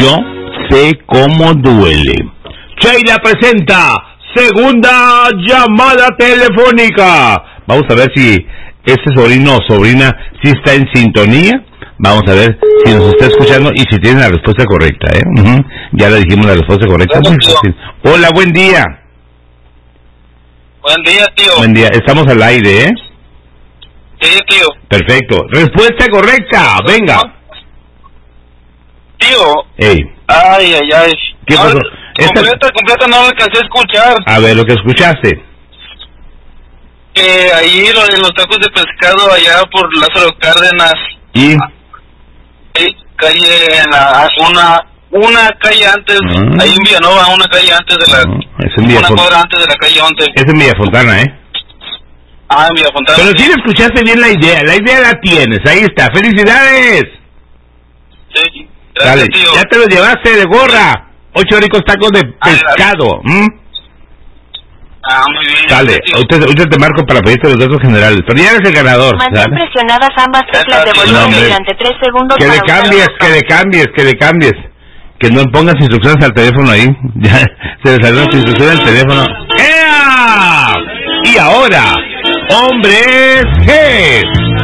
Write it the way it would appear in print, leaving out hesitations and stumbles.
yo sé cómo duele. Sheila presenta segunda llamada telefónica. Vamos a ver si este sobrino o sobrina sí está en sintonía. Vamos a ver si nos está escuchando y si tiene la respuesta correcta, ¿eh? Ya le dijimos la respuesta correcta. Hola, buen día. Buen día, tío. Buen día, estamos al aire, ¿eh? Sí, tío. Perfecto, respuesta correcta, venga. Tío. Ey. Ay. ¿Qué pasó? Completa no la alcancé a escuchar. A ver, lo que escuchaste. Que ahí en los tacos de pescado allá por Lázaro Cárdenas. ¿Y? Calle una calle antes, ahí en Villanova, una calle antes de la... es en una cuadra antes de la calle 11. Es en Villafontana, ¿eh? En Villafontana. Pero sí escuchaste bien la idea la tienes, ahí está, ¡felicidades! Sí, gracias, dale, tío. Ya te lo llevaste de gorra, 8 ricos tacos de pescado. Muy bien. Dale, ahorita te marco para pedirte los datos generales, pero ya eres el ganador. Mantén presionadas ambas teclas de volumen durante 3 segundos. Que le cambies. Que no pongas instrucciones al teléfono ahí. Ya se le salió las instrucciones al teléfono. ¡Ea! Y ahora, Hombres G.